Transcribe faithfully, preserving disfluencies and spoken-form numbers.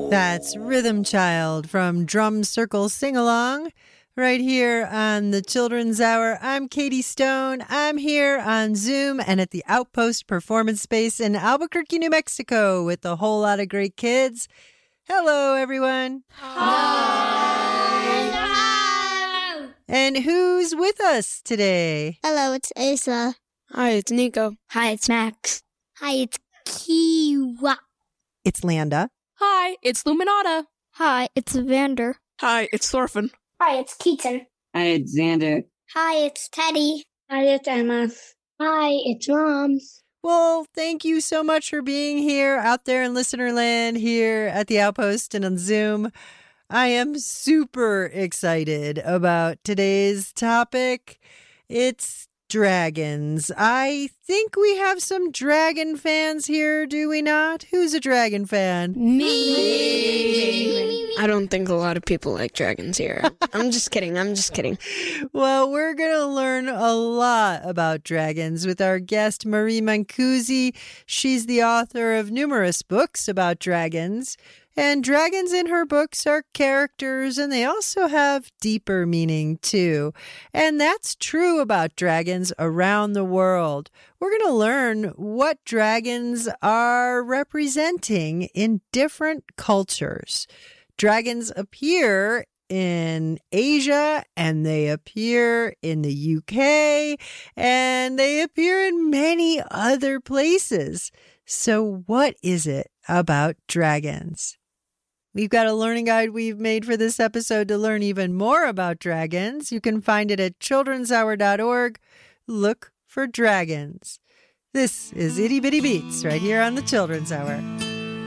That's Rhythm Child from Drum Circle Sing Along right here on the Children's Hour. I'm Katie Stone. I'm here on Zoom and at the Outpost Performance Space in Albuquerque, New Mexico with a whole lot of great kids. Hello, everyone. Hi. And who's with us today? Hello, it's Asa. Hi, it's Nico. Hi, it's Max. Hi, it's Kiwa. It's Landa. Hi, it's Luminata. Hi, it's Vander. Hi, it's Thorfinn. Hi, it's Keaton. Hi, it's Xander. Hi, it's Teddy. Hi, it's Emma. Hi, it's Mom. Well, thank you so much for being here out there in listener land here at the Outpost and on Zoom. I am super excited about today's topic. It's dragons. I think we have some dragon fans here, do we not? Who's a dragon fan? Me. I don't think a lot of people like dragons here. I'm just kidding. I'm just kidding. Well, we're going to learn a lot about dragons with our guest, Marie Mancusi. She's the author of numerous books about dragons. And dragons in her books are characters, and they also have deeper meaning, too. And that's true about dragons around the world. We're going to learn what dragons are representing in different cultures. Dragons appear in Asia, and they appear in the U K, and they appear in many other places. So what is it about dragons? We've got a learning guide we've made for this episode to learn even more about dragons. You can find it at children's hour dot org. Look for dragons. This is Itty Bitty Beats right here on the Children's Hour.